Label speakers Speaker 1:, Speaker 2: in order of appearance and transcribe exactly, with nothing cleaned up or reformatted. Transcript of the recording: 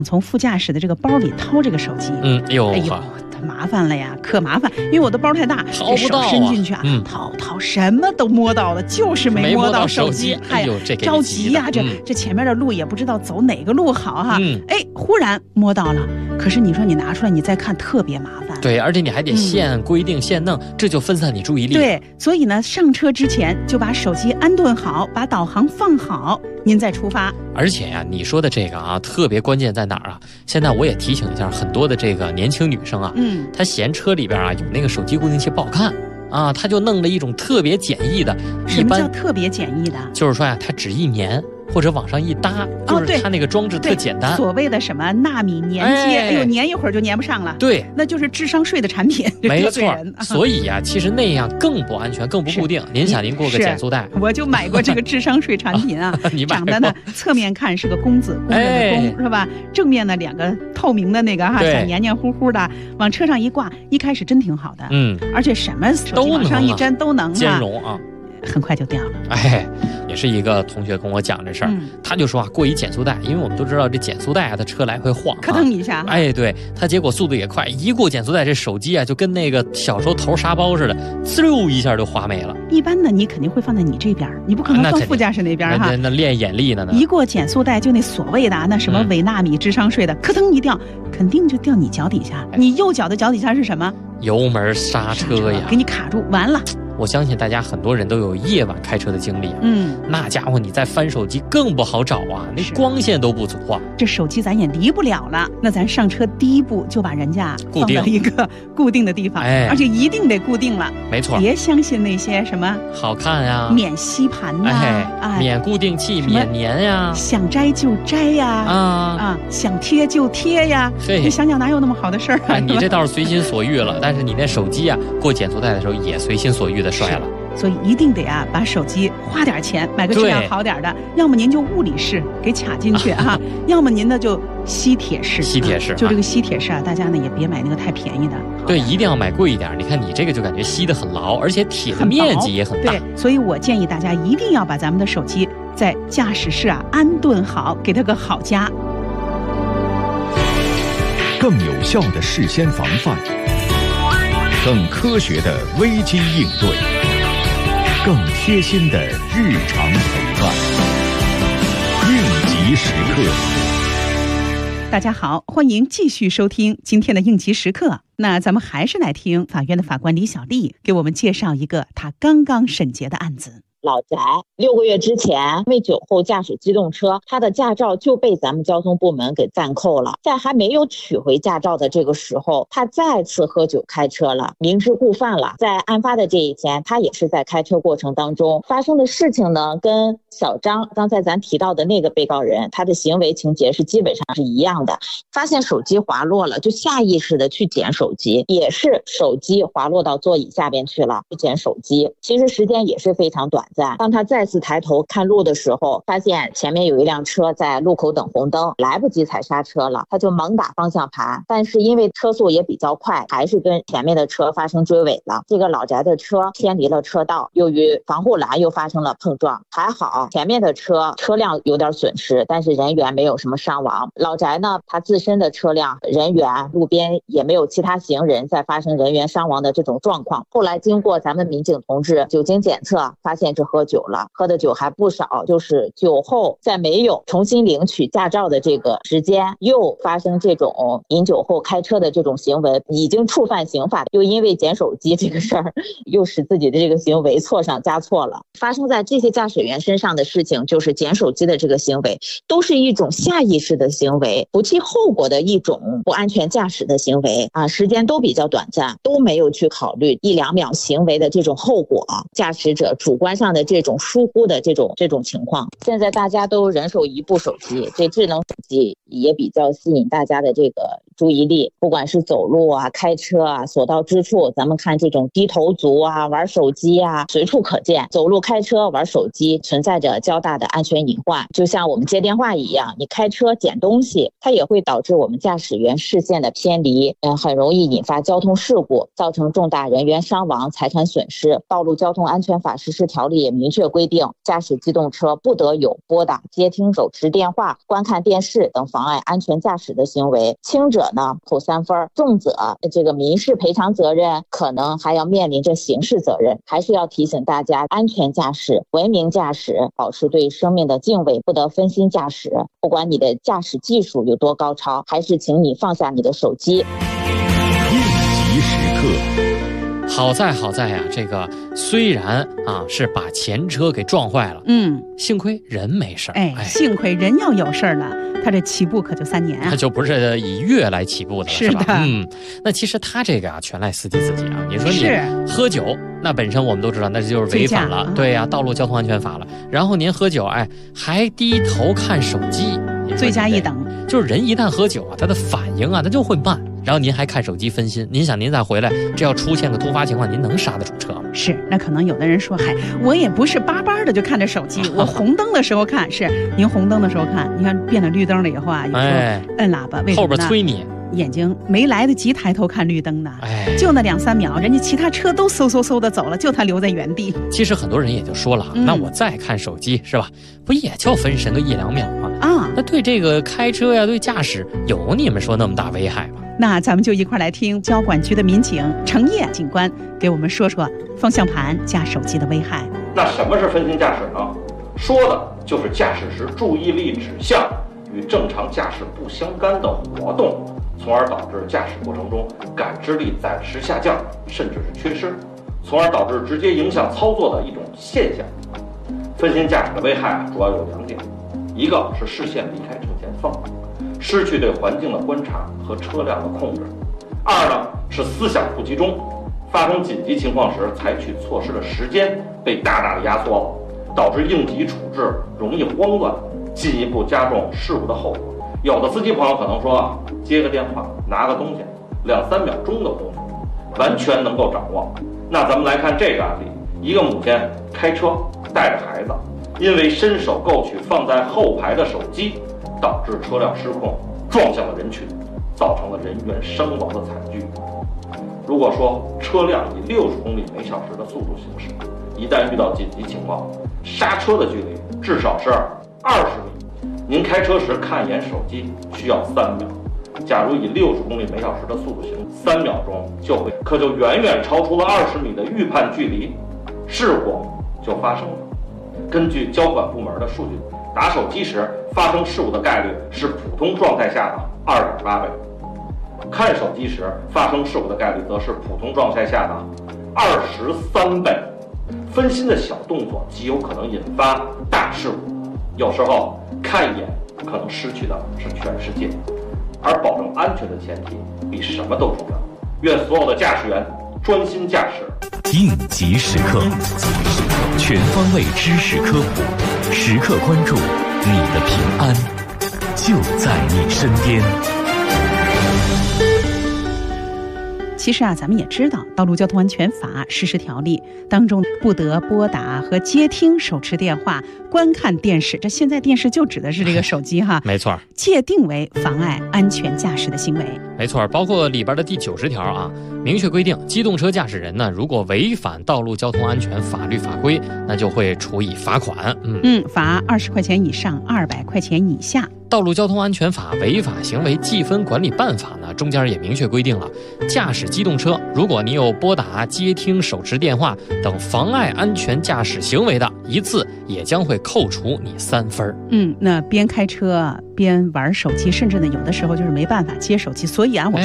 Speaker 1: 从副驾驶的这个包里掏这个手机，
Speaker 2: 嗯，哎呦，
Speaker 1: 哎呦，麻烦了呀，可麻烦，因为我的包太大，
Speaker 2: 掏不到啊，
Speaker 1: 手伸进去啊，嗯、掏掏什么都摸到了，就是没摸到手机，
Speaker 2: 哎呦，这
Speaker 1: 着急呀、啊，这、嗯、这前面的路也不知道走哪个路好哈，嗯、哎，忽然摸到了，可是你说你拿出来你再看特别麻烦，
Speaker 2: 对，而且你还得现规定、嗯、现弄，这就分散你注意力。
Speaker 1: 对，所以呢，上车之前就把手机安顿好，把导航放好，您再出发。
Speaker 2: 而且呀、啊，你说的这个啊，特别关键在哪儿啊？现在我也提醒一下很多的这个年轻女生啊，嗯，她嫌车里边啊有那个手机固定器不好看啊，她就弄了一种特别简易的。
Speaker 1: 什么叫特别简易的？
Speaker 2: 就是说呀、啊，它只一粘。或者往上一搭，就是它那个装置特简单。
Speaker 1: 哦、所谓的什么纳米粘接，哎, 哎呦，粘一会儿就粘不上了。
Speaker 2: 对，
Speaker 1: 那就是智商税的产品。
Speaker 2: 没错。所以啊，其实那样更不安全，更不固定。您想，您过个减速带，
Speaker 1: 我就买过这个智商税产品啊。
Speaker 2: 你买
Speaker 1: 长得呢，侧面看是个公子，公人的公、哎、是吧？正面呢两个透明的那个哈，小黏黏糊糊的，往车上一挂，一开始真挺好的。嗯，而且什么手机往上一粘都能
Speaker 2: 兼容啊。
Speaker 1: 很快就掉了。
Speaker 2: 哎，也是一个同学跟我讲这事儿、嗯，他就说啊，过一减速带，因为我们都知道这减速带啊，它车来回晃、啊，
Speaker 1: 咯噔一下。
Speaker 2: 哎，对，他结果速度也快，一过减速带，这手机啊就跟那个小时候投沙包似的，呲溜一下就滑没了。
Speaker 1: 一般呢，你肯定会放在你这边，你不可能放副驾驶那边哈。
Speaker 2: 那, 那练眼力呢？
Speaker 1: 一过减速带，就那所谓的那什么伪纳米智商税的，咯噔一掉，肯定就掉你脚底下。哎、你右脚的脚底下是什么？
Speaker 2: 油门刹车呀，
Speaker 1: 给你卡住，完了。
Speaker 2: 我相信大家很多人都有夜晚开车的经历、啊，嗯，那家伙你再翻手机更不好找啊，那光线都不足啊。
Speaker 1: 这手机咱也离不了了，那咱上车第一步就把人家放到一个固定的地方，
Speaker 2: 哎，
Speaker 1: 而且一定得固定了，
Speaker 2: 没错，
Speaker 1: 别相信那些什么
Speaker 2: 好看呀、
Speaker 1: 免吸盘呐、
Speaker 2: 啊哎，免固定器、免粘呀，
Speaker 1: 想摘就摘呀，啊啊，想贴就贴呀，你想想哪有那么好的事儿啊？
Speaker 2: 哎、你这倒是随心所欲了，但是你那手机啊，过减速带的时候也随心所欲的摔了。
Speaker 1: 所以一定得啊，把手机花点钱买个质量好点的，要么您就物理式给卡进去哈、啊，要么您呢就吸铁式。
Speaker 2: 吸铁式、
Speaker 1: 啊，就这个吸铁式啊，大家呢也别买那个太便宜的。
Speaker 2: 对，一定要买贵一点。你看你这个就感觉吸得很牢，而且铁的面积也很大。
Speaker 1: 对，所以我建议大家一定要把咱们的手机在驾驶室啊安顿好，给它个好家。
Speaker 3: 更有效的事先防范，更科学的危机应对。更贴心的日常陪伴，应急时刻。
Speaker 1: 大家好，欢迎继续收听今天的应急时刻。那咱们还是来听法院的法官李小丽给我们介绍一个他刚刚审结的案子。
Speaker 4: 老翟六个月之前因为酒后驾驶机动车，他的驾照就被咱们交通部门给暂扣了。在还没有取回驾照的这个时候，他再次喝酒开车了，明知故犯了。在案发的这一天，他也是在开车过程当中发生的事情呢，跟小张刚才咱提到的那个被告人，他的行为情节是基本上是一样的。发现手机滑落了，就下意识的去捡手机，也是手机滑落到座椅下边去了，去捡手机。其实时间也是非常短。当他再次抬头看路的时候，发现前面有一辆车在路口等红灯，来不及踩刹车了，他就猛打方向盘，但是因为车速也比较快，还是跟前面的车发生追尾了。这个老翟的车偏离了车道，由于防护栏又发生了碰撞，还好前面的车车辆有点损失，但是人员没有什么伤亡。老翟呢，他自身的车辆人员路边也没有其他行人在发生人员伤亡的这种状况。后来经过咱们民警同志酒精检测，发现这喝酒了，喝的酒还不少，就是酒后在没有重新领取驾照的这个时间，又发生这种饮酒后开车的这种行为，已经触犯刑法，又因为捡手机这个事儿，又使自己的这个行为错上加错了。发生在这些驾驶员身上的事情，就是捡手机的这个行为，都是一种下意识的行为，不计后果的一种不安全驾驶的行为啊，时间都比较短暂，都没有去考虑一两秒行为的这种后果，驾驶者主观上的这种疏忽的这种这种情况。现在大家都人手一部手机，这智能手机也比较吸引大家的这个注意力，不管是走路啊、开车啊，所到之处，咱们看这种低头族啊、玩手机啊，随处可见。走路、开车、玩手机，存在着较大的安全隐患。就像我们接电话一样，你开车捡东西，它也会导致我们驾驶员视线的偏离，嗯，很容易引发交通事故，造成重大人员伤亡、财产损失。道路交通安全法实施条例也明确规定，驾驶机动车不得有拨打、接听手持电话、观看电视等妨碍安全驾驶的行为。轻者呢扣三分，重者这个民事赔偿责任，可能还要面临着刑事责任。还是要提醒大家，安全驾驶、文明驾驶，保持对生命的敬畏，不得分心驾驶。不管你的驾驶技术有多高超，还是请你放下你的手机。
Speaker 3: 应急时刻。
Speaker 2: 好在好在呀、啊，这个虽然啊是把前车给撞坏了，嗯，幸亏人没事儿。
Speaker 1: 哎，幸亏人要有事儿了，他这起步可就三年啊，
Speaker 2: 他就不是以月来起步的了，
Speaker 1: 是
Speaker 2: 吧？嗯，那其实他这个啊，全赖司机自己啊。你说你喝酒，那本身我们都知道，那就是违反了，啊、对呀、啊，道路交通安全法了。然后您喝酒，哎，还低头看手机，
Speaker 1: 罪加一等。
Speaker 2: 就是人一旦喝酒啊，他的反应啊，他就会慢。然后您还看手机分心，您想您再回来，这要出现个突发情况，您能刹得住车吗？
Speaker 1: 是，那可能有的人说，嗨，我也不是巴巴的就看着手机，我红灯的时候看，是您红灯的时候看，你看变了绿灯了以后啊，有时候摁喇叭，为什么呢？
Speaker 2: 后边催你。
Speaker 1: 眼睛没来得及抬头看绿灯呢，
Speaker 2: 哎，
Speaker 1: 就那两三秒，人家其他车都嗖嗖嗖的走了，就他留在原地。
Speaker 2: 其实很多人也就说了，嗯、那我再看手机是吧？不也就分神个一两秒吗？啊，那对这个开车呀，对驾驶有你们说那么大危害吗？
Speaker 1: 那咱们就一块来听交管局的民警程烨警官给我们说说方向盘加手机的危害。
Speaker 5: 那什么是分心驾驶呢？说的就是驾驶时注意力指向与正常驾驶不相干的活动，从而导致驾驶过程中感知力暂时下降，甚至是缺失，从而导致直接影响操作的一种现象。分心驾驶的危害啊，主要有两点，一个是视线离开正前方，失去对环境的观察和车辆的控制；二呢是思想不集中，发生紧急情况时采取措施的时间被大大的压缩了，导致应急处置容易慌乱，进一步加重事故的后果。有的司机朋友可能说啊，接个电话拿个东西两三秒钟的功夫完全能够掌握。那咱们来看这个案例，一个母亲开车带着孩子，因为伸手够取放在后排的手机，导致车辆失控撞向了人群，造成了人员伤亡的惨剧。如果说车辆以六十公里每小时的速度行驶，一旦遇到紧急情况，刹车的距离至少是二十米，您开车时看一眼手机需要三秒，假如以六十公里每小时的速度行，三秒钟就会，可就远远超出了二十米的预判距离，事故就发生了。根据交管部门的数据，打手机时发生事故的概率是普通状态下的二点八倍，看手机时发生事故的概率则是普通状态下的二十三倍。分心的小动作极有可能引发大事故，有时候看一眼可能失去的是全世界，而保证安全的前提比什么都重要。愿所有的驾驶员专心驾驶。
Speaker 3: 应急时刻，全方位知识科普，时刻关注你的平安，就在你身边。
Speaker 1: 其实啊，咱们也知道《道路交通安全法》实施条例当中不得拨打和接听手持电话、观看电视，这现在电视就指的是这个手机哈，
Speaker 2: 没错，
Speaker 1: 界定为妨碍安全驾驶的行为。没
Speaker 2: 错，包括里边的第九十条啊，明确规定，机动车驾驶人呢，如果违反道路交通安全法律法规，那就会处以罚款，嗯
Speaker 1: 嗯，罚二十块钱以上二百块钱以下。
Speaker 2: 道路交通安全法违法行为记分管理办法呢，中间也明确规定了，驾驶机动车，如果你有拨打、接听手持电话等妨碍安全驾驶行为的，一次也将会扣除你三分。
Speaker 1: 嗯，那边开车边玩手机，甚至呢，有的时候就是没办法接手机，所以啊，我。